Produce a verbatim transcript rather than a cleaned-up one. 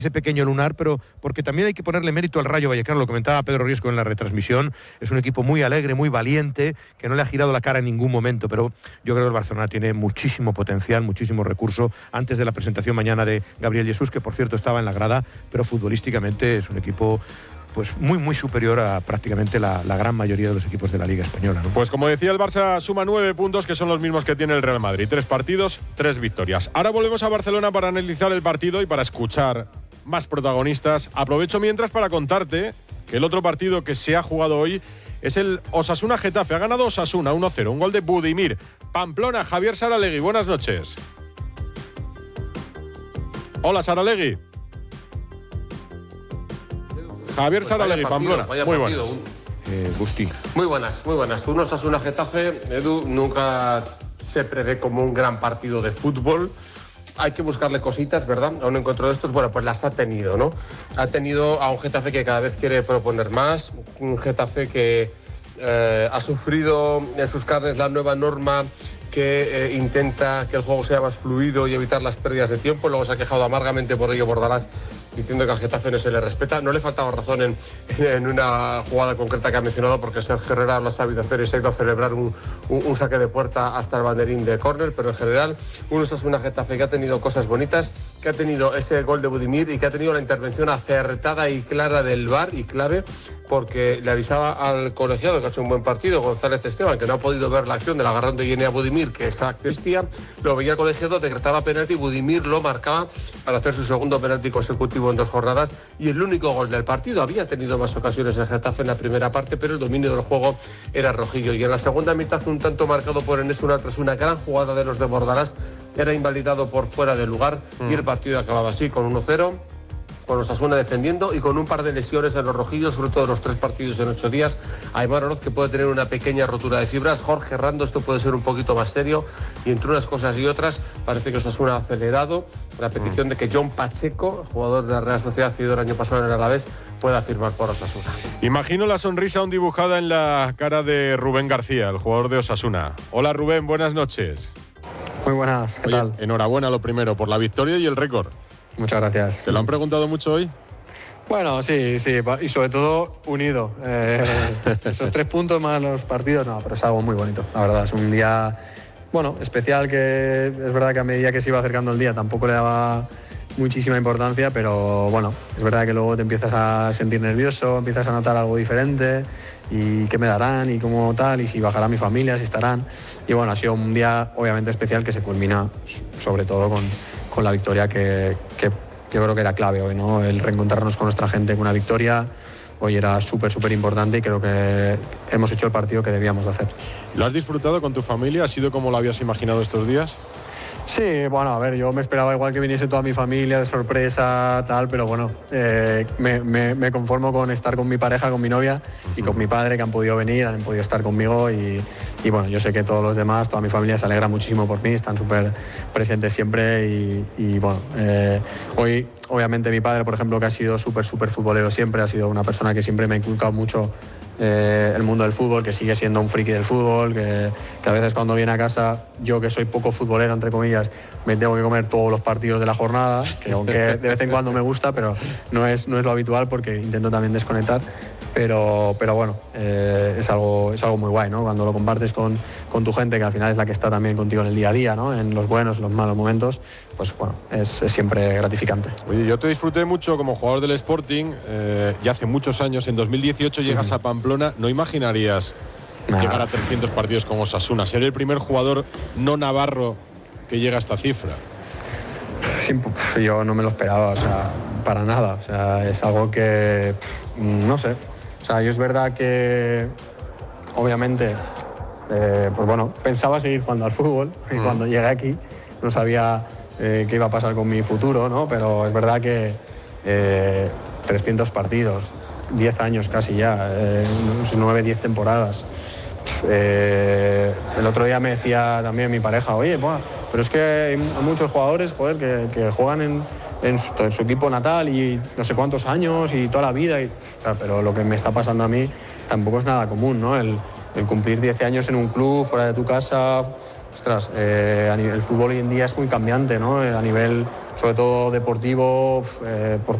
ese pequeño lunar, pero porque también hay que ponerle mérito al Rayo Vallecano, lo comentaba Pedro Riesco en la retransmisión, es un equipo muy alegre, muy valiente, que no le ha girado la cara en ningún momento, pero yo creo que el Barcelona tiene muchísimo potencial, muchísimo recurso, antes de la presentación mañana de Gabriel Jesús, que por cierto estaba en la grada, pero futbolísticamente es un equipo pues muy muy superior a prácticamente la, la gran mayoría de los equipos de la Liga Española, ¿no? Pues como decía, el Barça suma nueve puntos, que son los mismos que tiene el Real Madrid. Tres partidos, tres victorias. Ahora volvemos a Barcelona para analizar el partido y para escuchar más protagonistas. Aprovecho mientras para contarte que el otro partido que se ha jugado hoy es el Osasuna-Getafe. Ha ganado Osasuna uno cero, un gol de Budimir. Pamplona, Javier Saralegui, buenas noches. Hola, Saralegui. Javier pues Saralegui, Pamplona. Muy buenas. Eh, Gusti. Muy buenas, muy buenas. Un Osasuna-Getafe, Edu, nunca se prevé como un gran partido de fútbol. Hay que buscarle cositas, ¿verdad? A un encuentro de estos, bueno, pues las ha tenido, ¿no? Ha tenido a un Getafe que cada vez quiere proponer más, un Getafe que eh, ha sufrido en sus carnes la nueva norma que eh, intenta que el juego sea más fluido y evitar las pérdidas de tiempo. Luego se ha quejado amargamente por ello Bordalás, diciendo que al Getafe no se le respeta. No le faltaba razón en, en una jugada concreta que ha mencionado, porque Sergio Herrera lo ha sabido hacer y se ha ido a celebrar un, un, un saque de puerta hasta el banderín de córner, pero en general uno es una Getafe que ha tenido cosas bonitas, que ha tenido ese gol de Budimir y que ha tenido la intervención acertada y clara del V A R, y clave porque le avisaba al colegiado que ha hecho un buen partido, González Esteban, que no ha podido ver la acción del agarrón de Yenea Budimir, que esa acción existía, lo veía el colegiado, decretaba penalti, Budimir lo marcaba para hacer su segundo penalti consecutivo en dos jornadas y el único gol del partido. Había tenido más ocasiones el Getafe en la primera parte, pero el dominio del juego era rojillo, y en la segunda mitad un tanto marcado por Enes Ünal tras una gran jugada de los de Bordalás era invalidado por fuera de lugar mm. y el partido acababa así con uno cero, con Osasuna defendiendo y con un par de lesiones en los rojillos, fruto de los tres partidos en ocho días. Aimar Oroz, que puede tener una pequeña rotura de fibras. Jorge Rando, esto puede ser un poquito más serio. Y entre unas cosas y otras, parece que Osasuna ha acelerado la petición de que John Pacheco, jugador de la Real Sociedad, cedido el año pasado en el Alavés, pueda firmar por Osasuna. Imagino la sonrisa aún dibujada en la cara de Rubén García, el jugador de Osasuna. Hola Rubén, buenas noches. Muy buenas, ¿qué Oye, tal? Enhorabuena lo primero por la victoria y el récord. Muchas gracias. ¿Te lo han preguntado mucho hoy? Bueno, sí, sí, y sobre todo unido. Eh, esos tres puntos más los partidos, no, pero es algo muy bonito, la verdad. Es un día, bueno, especial, que es verdad que a medida que se iba acercando el día tampoco le daba muchísima importancia, pero bueno, es verdad que luego te empiezas a sentir nervioso, empiezas a notar algo diferente y qué me darán y cómo tal, y si bajará mi familia, si estarán. Y bueno, ha sido un día obviamente especial que se culmina sobre todo con, con la victoria que, que yo creo que era clave hoy, ¿no? El reencontrarnos con nuestra gente con una victoria hoy era súper, súper importante y creo que hemos hecho el partido que debíamos de hacer. ¿Lo has disfrutado con tu familia? ¿Ha sido como lo habías imaginado estos días? Sí, bueno, a ver, yo me esperaba igual que viniese toda mi familia de sorpresa, tal, pero bueno, eh, me, me, me conformo con estar con mi pareja, con mi novia y con mi padre, que han podido venir, han podido estar conmigo y, y bueno, yo sé que todos los demás, toda mi familia se alegra muchísimo por mí, están súper presentes siempre y, y bueno, eh, hoy obviamente mi padre, por ejemplo, que ha sido súper, súper futbolero siempre, ha sido una persona que siempre me ha inculcado mucho Eh, el mundo del fútbol, que sigue siendo un friki del fútbol, que, que a veces cuando viene a casa, yo que soy poco futbolero, entre comillas, me tengo que comer todos los partidos de la jornada, que aunque de vez en cuando me gusta, pero no es, no es lo habitual porque intento también desconectar. Pero, pero bueno, eh, es, algo, es algo muy guay, ¿no? Cuando lo compartes con, con tu gente, que al final es la que está también contigo en el día a día, ¿no? En los buenos, en los malos momentos, pues bueno, es, es siempre gratificante. Oye, yo te disfruté mucho como jugador del Sporting, eh, ya hace muchos años, en dos mil dieciocho llegas uh-huh. a Pamplona, ¿no imaginarías nah. llegar a trescientos partidos con Osasuna, ser el primer jugador no navarro que llega a esta cifra? Sí, yo no me lo esperaba, o sea, para nada, o sea, es algo que, no sé. O sea, yo es verdad que, obviamente, eh, pues bueno, pensaba seguir jugando al fútbol y mm. cuando llegué aquí no sabía eh, qué iba a pasar con mi futuro, ¿no? Pero es verdad que eh, trescientos partidos, diez años casi ya, eh, nueve, diez temporadas. Eh, el otro día me decía también mi pareja, oye, buah, pero es que hay muchos jugadores, joder, que, que juegan en... En su, en su equipo natal y no sé cuántos años y toda la vida, y, o sea, pero lo que me está pasando a mí tampoco es nada común, ¿no? El, el cumplir diez años en un club, fuera de tu casa, ostras, eh, a nivel, el fútbol hoy en día es muy cambiante, ¿no? A nivel sobre todo deportivo, eh, por